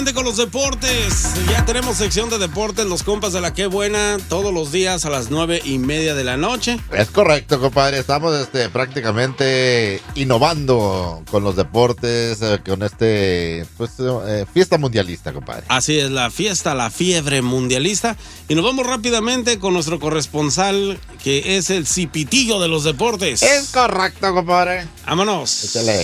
Con los deportes, ya tenemos sección de deportes, los compas de la Qué Buena, todos los días a las 9:30 de la noche. Es correcto, compadre, estamos prácticamente innovando con los deportes, con fiesta mundialista, compadre. Así es, la fiebre mundialista, y nos vamos rápidamente con nuestro corresponsal, que es el Cipitillo de los deportes. Es correcto, compadre. Vámonos. Échale.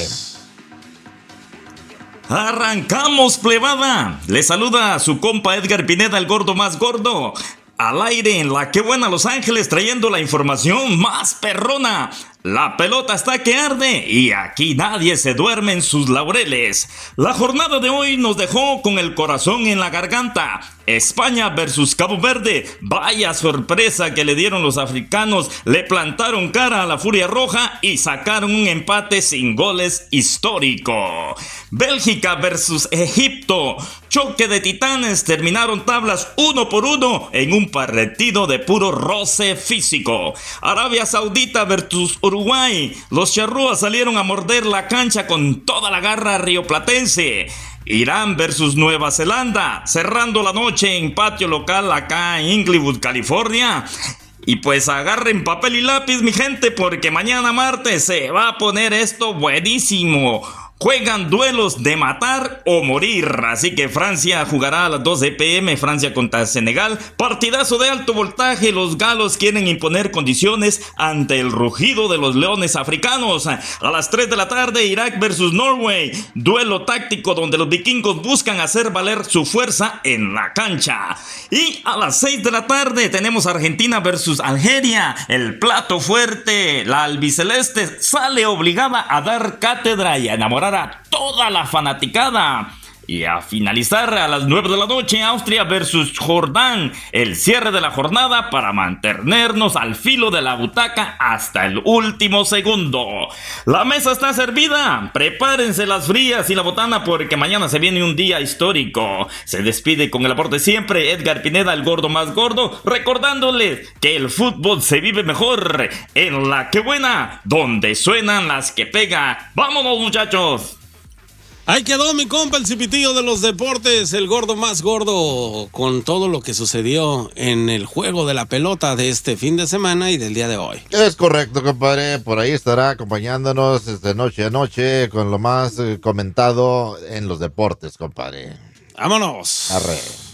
Arrancamos, plebada. Le saluda a su compa Edgar Pineda, el gordo más gordo. Al aire en la Qué Buena Los Ángeles, trayendo la información más perrona. La pelota está que arde y aquí nadie se duerme en sus laureles. La jornada de hoy nos dejó con el corazón en la garganta. España versus Cabo Verde. Vaya sorpresa que le dieron los africanos. Le plantaron cara a la Furia Roja y sacaron un empate sin goles histórico. Bélgica versus Egipto. Choque de titanes, terminaron tablas 1-1 en un partido de puro roce físico. Arabia Saudita versus Uruguay. Los charrúas salieron a morder la cancha con toda la garra rioplatense. Irán versus Nueva Zelanda, cerrando la noche en patio local acá en Inglewood, California. Y pues agarren papel y lápiz, mi gente, porque mañana martes se va a poner esto buenísimo. Juegan duelos de matar o morir, así que Francia jugará a las 12 p.m, Francia contra Senegal, partidazo de alto voltaje. Los galos quieren imponer condiciones ante el rugido de los leones africanos. A las 3 de la tarde, Irak versus Norway, duelo táctico donde los vikingos buscan hacer valer su fuerza en la cancha. Y a las 6 de la tarde tenemos Argentina versus Algeria, el plato fuerte. La albiceleste sale obligada a dar cátedra y a enamorar a toda la fanaticada. Y a finalizar a las 9 de la noche, Austria versus Jordán, el cierre de la jornada para mantenernos al filo de la butaca hasta el último segundo. La mesa está servida, prepárense las frías y la botana porque mañana se viene un día histórico. Se despide con el aporte siempre Edgar Pineda, el gordo más gordo, recordándoles que el fútbol se vive mejor en la Qué Buena, donde suenan las que pega. ¡Vámonos, muchachos! Ahí quedó mi compa, el Cipitillo de los deportes, el gordo más gordo, con todo lo que sucedió en el juego de la pelota de este fin de semana y del día de hoy. Es correcto, compadre. Por ahí estará acompañándonos noche a noche con lo más comentado en los deportes, compadre. ¡Vámonos! Arre.